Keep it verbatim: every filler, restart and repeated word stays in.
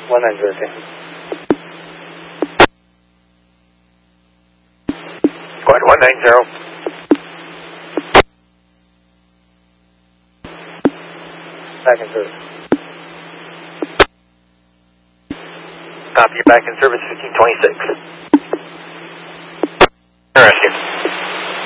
one nine zero, okay. Go ahead, one nine zero. Back in service. Copy, you're back in service, fifteen twenty-six. Rescue.